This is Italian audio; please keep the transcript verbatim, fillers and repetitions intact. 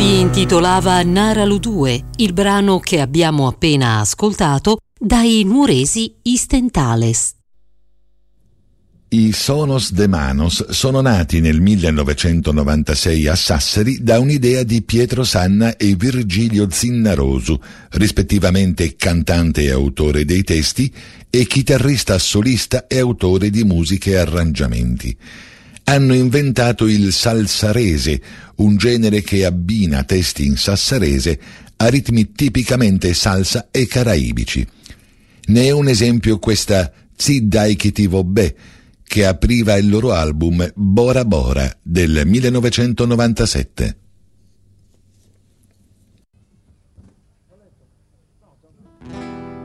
si intitolava Naralu due, il brano che abbiamo appena ascoltato dai nuoresi Istentales. I Sonos de Manos sono nati nel millenovecentonovantasei a Sassari da un'idea di Pietro Sanna e Virgilio Zinnarosu, rispettivamente cantante e autore dei testi e chitarrista solista e autore di musiche e arrangiamenti. Hanno inventato il salsarese, un genere che abbina testi in sassarese a ritmi tipicamente salsa e caraibici. Ne è un esempio questa Zi dai che ti vo be, che apriva il loro album Bora Bora del millenovecentonovantasette.